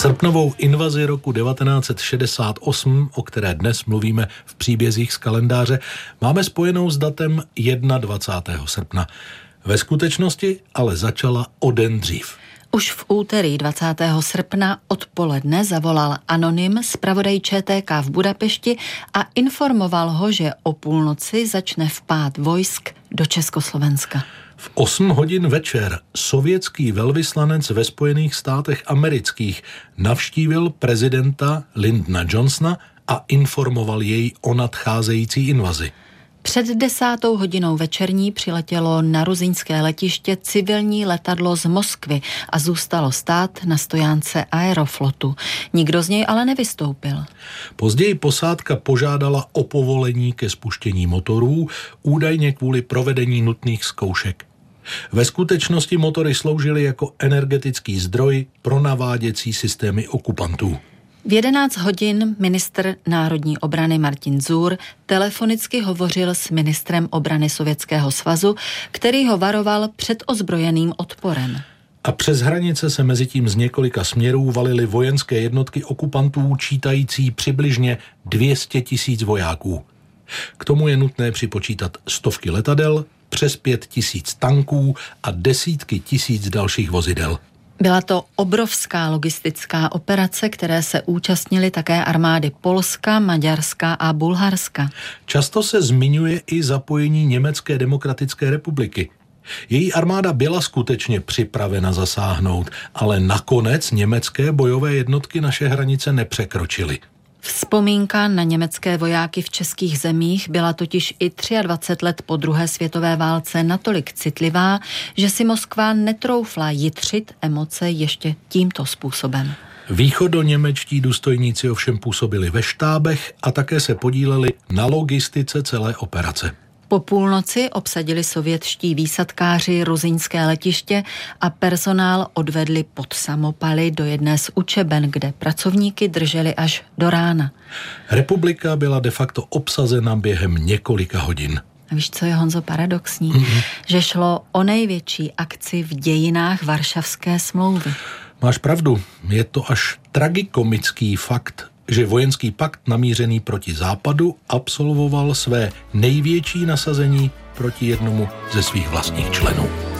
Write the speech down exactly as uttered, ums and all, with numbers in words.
Srpnovou invazi roku devatenáct set šedesát osm, o které dnes mluvíme v příbězích z kalendáře, máme spojenou s datem dvacátého prvního srpna. Ve skutečnosti ale začala o den dřív. Už v úterý dvacátého srpna odpoledne zavolal anonym zpravodaj ČTK v Budapešti a informoval ho, že o půlnoci začne vpád vojsk do Československa. V osm hodin večer sovětský velvyslanec ve Spojených státech amerických navštívil prezidenta Lyndona Johnsona a informoval jej o nadcházející invazi. Před desátou hodinou večerní přiletělo na ruzyňské letiště civilní letadlo z Moskvy a zůstalo stát na stojánce Aeroflotu. Nikdo z něj ale nevystoupil. Později posádka požádala o povolení ke spuštění motorů, údajně kvůli provedení nutných zkoušek. Ve skutečnosti motory sloužily jako energetický zdroj pro naváděcí systémy okupantů. V jedenáct hodin ministr národní obrany Martin Dzur telefonicky hovořil s ministrem obrany Sovětského svazu, který ho varoval před ozbrojeným odporem. A přes hranice se mezitím z několika směrů valily vojenské jednotky okupantů čítající přibližně dvě stě tisíc vojáků. K tomu je nutné připočítat stovky letadel, přes pět tisíc tanků a desítky tisíc dalších vozidel. Byla to obrovská logistická operace, které se účastnily také armády Polska, Maďarska a Bulharska. Často se zmiňuje i zapojení Německé demokratické republiky. Její armáda byla skutečně připravena zasáhnout, ale nakonec německé bojové jednotky naše hranice nepřekročily. Vzpomínka na německé vojáky v českých zemích byla totiž i dvacet tři let po druhé světové válce natolik citlivá, že si Moskva netroufla jitřit emoce ještě tímto způsobem. Východoněmečtí důstojníci ovšem působili ve štábech a také se podíleli na logistice celé operace. Po půlnoci obsadili sovětští výsadkáři ruzyňské letiště a personál odvedli pod samopaly do jedné z učeben, kde pracovníky drželi až do rána. Republika byla de facto obsazena během několika hodin. A víš, co je, Honzo, paradoxní? Mm-hmm. Že šlo o největší akci v dějinách Varšavské smlouvy. Máš pravdu, je to až tragikomický fakt, že vojenský pakt namířený proti západu absolvoval své největší nasazení proti jednomu ze svých vlastních členů.